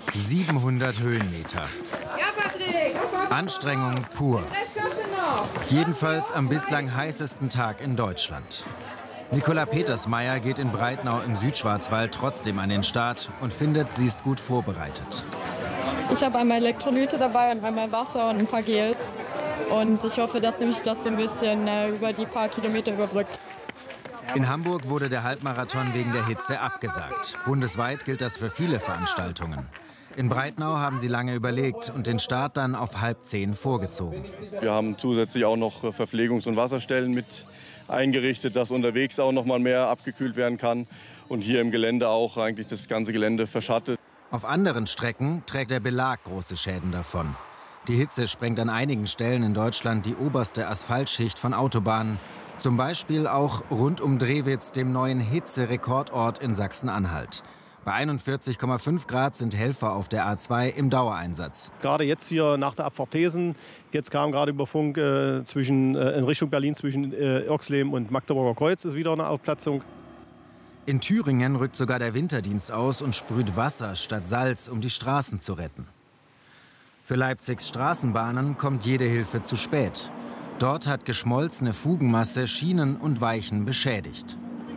700 Höhenmeter. Anstrengung pur. Jedenfalls am bislang heißesten Tag in Deutschland. Nicola Petersmeier geht in Breitnau im Südschwarzwald trotzdem an den Start und findet, sie ist gut vorbereitet. Ich habe einmal Elektrolyte dabei und einmal Wasser und ein paar Gels. Und ich hoffe, dass mich das so ein bisschen über die paar Kilometer überbrückt. In Hamburg wurde der Halbmarathon wegen der Hitze abgesagt. Bundesweit gilt das für viele Veranstaltungen. In Breitnau haben sie lange überlegt und den Start dann auf 9:30 vorgezogen. Wir haben zusätzlich auch noch Verpflegungs- und Wasserstellen mit eingerichtet, dass unterwegs auch noch mal mehr abgekühlt werden kann. Und hier im Gelände auch eigentlich das ganze Gelände verschattet. Auf anderen Strecken trägt der Belag große Schäden davon. Die Hitze sprengt an einigen Stellen in Deutschland die oberste Asphaltschicht von Autobahnen. Zum Beispiel auch rund um Drewitz, dem neuen Hitzerekordort in Sachsen-Anhalt. Bei 41,5 Grad sind Helfer auf der A2 im Dauereinsatz. Gerade jetzt hier nach der Abfahrt Thesen, jetzt kam gerade über Funk in Richtung Berlin zwischen Irxleben und Magdeburger Kreuz ist wieder eine Aufplatzung. In Thüringen rückt sogar der Winterdienst aus und sprüht Wasser statt Salz, um die Straßen zu retten. Für Leipzigs Straßenbahnen kommt jede Hilfe zu spät. Dort hat geschmolzene Fugenmasse Schienen und Weichen beschädigt.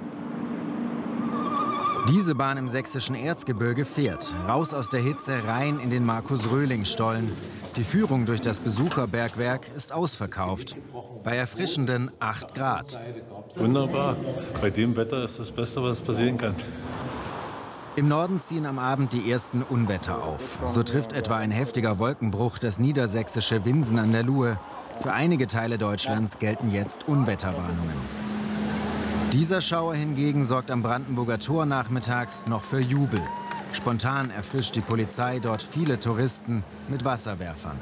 Diese Bahn im sächsischen Erzgebirge fährt. Raus aus der Hitze, rein in den Markus-Röhling-Stollen. Die Führung durch das Besucherbergwerk ist ausverkauft. Bei erfrischenden 8 Grad. Wunderbar. Bei dem Wetter ist das Beste, was passieren kann. Im Norden ziehen am Abend die ersten Unwetter auf. So trifft etwa ein heftiger Wolkenbruch das niedersächsische Winsen an der Luhe. Für einige Teile Deutschlands gelten jetzt Unwetterwarnungen. Dieser Schauer hingegen sorgt am Brandenburger Tor nachmittags noch für Jubel. Spontan erfrischt die Polizei dort viele Touristen mit Wasserwerfern.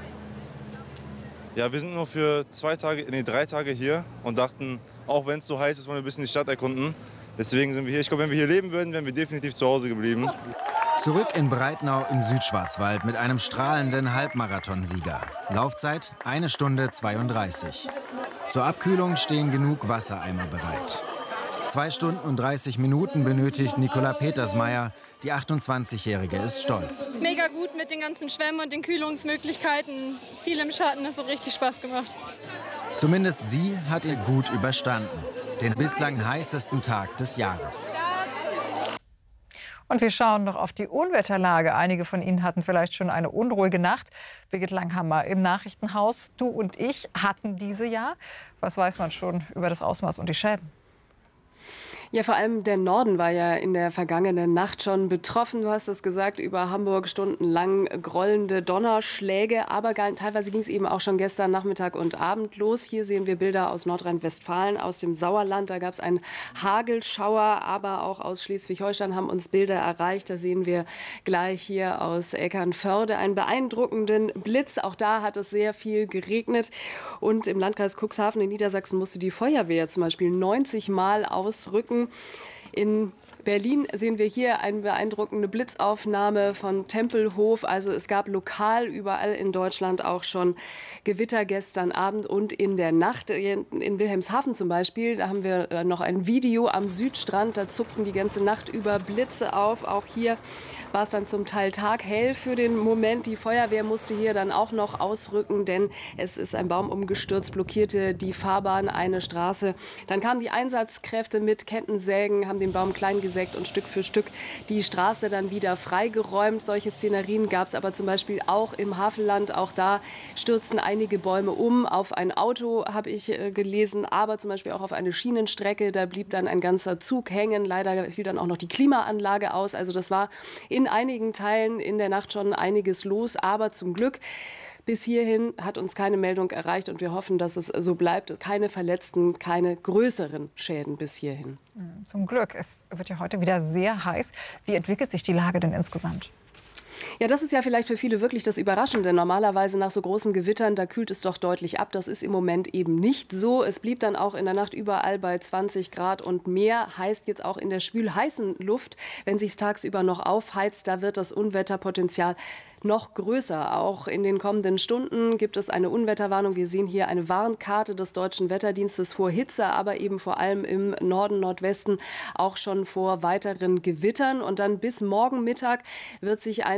Ja, wir sind nur für 3 Tage hier und dachten, auch wenn es so heiß ist, wollen wir ein bisschen die Stadt erkunden. Deswegen sind wir hier. Ich glaube, wenn wir hier leben würden, wären wir definitiv zu Hause geblieben. Zurück in Breitnau im Südschwarzwald mit einem strahlenden Halbmarathonsieger. Laufzeit 1 Stunde 32. Zur Abkühlung stehen genug Wassereimer bereit. 2 Stunden und 30 Minuten benötigt Nicola Petersmeier. Die 28-Jährige ist stolz. Mega gut mit den ganzen Schwämmen und den Kühlungsmöglichkeiten. Viel im Schatten, das hat richtig Spaß gemacht. Zumindest sie hat ihn gut überstanden. Den bislang heißesten Tag des Jahres. Und wir schauen noch auf die Unwetterlage. Einige von Ihnen hatten vielleicht schon eine unruhige Nacht. Birgit Langhammer im Nachrichtenhaus. Du und ich hatten diese ja. Was weiß man schon über das Ausmaß und die Schäden? Ja, vor allem der Norden war ja in der vergangenen Nacht schon betroffen. Du hast es gesagt, über Hamburg stundenlang grollende Donnerschläge. Aber teilweise ging es eben auch schon gestern Nachmittag und Abend los. Hier sehen wir Bilder aus Nordrhein-Westfalen, aus dem Sauerland. Da gab es einen Hagelschauer, aber auch aus Schleswig-Holstein haben uns Bilder erreicht. Da sehen wir gleich hier aus Eckernförde einen beeindruckenden Blitz. Auch da hat es sehr viel geregnet. Und im Landkreis Cuxhaven in Niedersachsen musste die Feuerwehr zum Beispiel 90 Mal ausrücken. In Berlin sehen wir hier eine beeindruckende Blitzaufnahme von Tempelhof. Also es gab lokal überall in Deutschland auch schon Gewitter gestern Abend und in der Nacht. In Wilhelmshaven zum Beispiel, da haben wir noch ein Video am Südstrand. Da zuckten die ganze Nacht über Blitze auf. Auch hier war es dann zum Teil taghell für den Moment. Die Feuerwehr musste hier dann auch noch ausrücken, denn es ist ein Baum umgestürzt, blockierte die Fahrbahn, eine Straße. Dann kamen die Einsatzkräfte mit Kettensägen, haben den Baum klein gesägt und Stück für Stück die Straße dann wieder freigeräumt. Solche Szenerien gab es aber zum Beispiel auch im Havelland. Auch da stürzten einige Bäume um. Auf ein Auto habe ich gelesen, aber zum Beispiel auch auf eine Schienenstrecke. Da blieb dann ein ganzer Zug hängen. Leider fiel dann auch noch die Klimaanlage aus. Also das war in einigen Teilen in der Nacht schon einiges los. Aber zum Glück bis hierhin hat uns keine Meldung erreicht und wir hoffen, dass es so bleibt. Keine Verletzten, keine größeren Schäden bis hierhin. Zum Glück. Es wird ja heute wieder sehr heiß. Wie entwickelt sich die Lage denn insgesamt? Ja, das ist ja vielleicht für viele wirklich das Überraschende. Normalerweise nach so großen Gewittern, da kühlt es doch deutlich ab. Das ist im Moment eben nicht so. Es blieb dann auch in der Nacht überall bei 20 Grad und mehr. Heißt jetzt auch in der schwül-heißen Luft, wenn sich es tagsüber noch aufheizt, da wird das Unwetterpotenzial noch größer. Auch in den kommenden Stunden gibt es eine Unwetterwarnung. Wir sehen hier eine Warnkarte des Deutschen Wetterdienstes vor Hitze, aber eben vor allem im Norden, Nordwesten auch schon vor weiteren Gewittern. Und dann bis morgen Mittag wird sich ein